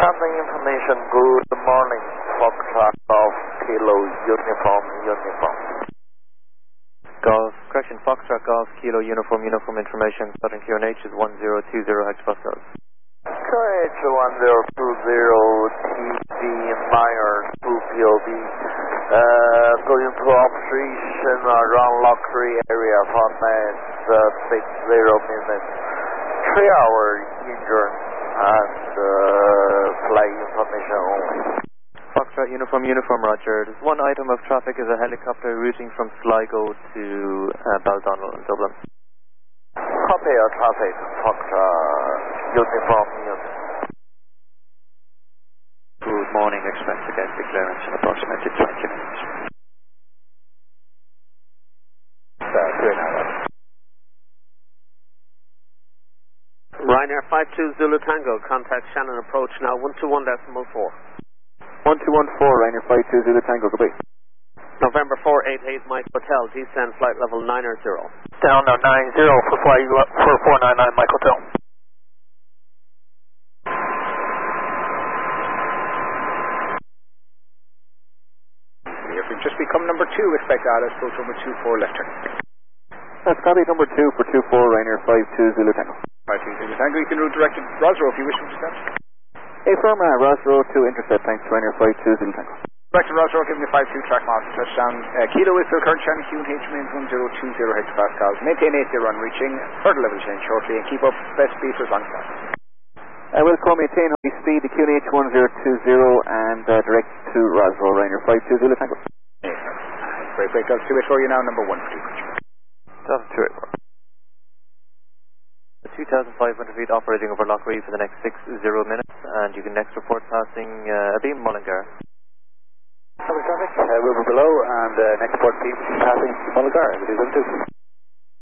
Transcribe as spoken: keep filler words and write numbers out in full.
Traffic information, good morning. Foxtrot Golf Kilo Uniform Uniform. Golf, correction, Foxtrot Golf Kilo Uniform Uniform information. Southern Q N H is one zero two zero hectopascals. Q H one zero two zero T V Myers two P O B. Uh, going to operation around Lockery area for next uh, six zero minutes. Three hour engine and uh, flight information only. Foxtrot Uniform Uniform, Roger. There's one item of traffic is a helicopter routing from Sligo to uh, Baldonnel in Dublin. Copy your traffic, Foxtrot Uniform Uniform. Good morning, expect to get the clearance in approximately twenty minutes. Uh, three and a half. Ryanair five two Zulu Tango, contact Shannon approach now one two one decimal four. one two one four, Ryanair five two Zulu Tango, goodbye. November four eight eight Mike Hotel, descend flight level nine zero. Down now nine zero for flight for four nine nine Mike Hotel. Just become number two, expect Alice, approach number two four left turn. That's copy number two for two four, Ryanair five two Zulu Tango. five two Zulu Tango, you can route direct to Rosrow if you wish to intercept. Affirm, uh, Rosrow to intercept, thanks, Ryanair five two Zulu Tango. Direct to Rosrow, giving you five two track master touchdown. Uh, Kilo is still current channel, Q N H remains one zero two zero hectopascals. Maintain eight zero on reaching, further level change shortly, and keep up best speed for as long as possible. I will call maintain high speed to Q N H one zero two zero and uh, direct to Rosrow, Ryanair five two Zulu Tango. Break, break, that's two eight four, you now number one for two. Delta two eight four. two thousand five hundred feet operating over Lockery for the next six zero minutes, and you can next report passing uh, Abeam Mullingar. Traffic, uh, we'll be below, and uh, next port team passing Mullingar, it is on two.